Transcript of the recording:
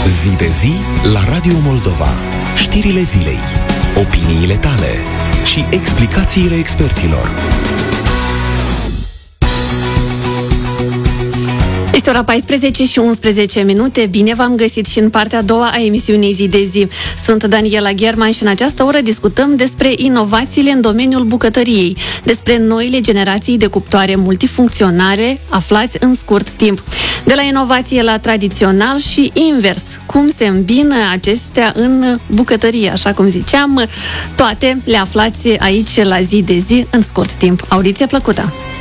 Zi de zi la Radio Moldova. Știrile zilei, opiniile tale și explicațiile experților. Este ora 14 și 11 minute. Bine v-am găsit și în partea a doua a emisiunii Zi de zi. Sunt Daniela Gherman și în această oră discutăm despre inovațiile în domeniul bucătăriei, despre noile generații de cuptoare multifuncționare aflați în scurt timp. De la inovație la tradițional și invers. Cum se îmbină acestea în bucătărie, așa cum ziceam, toate le aflați aici la Zi de zi în scurt timp. Audiție plăcută!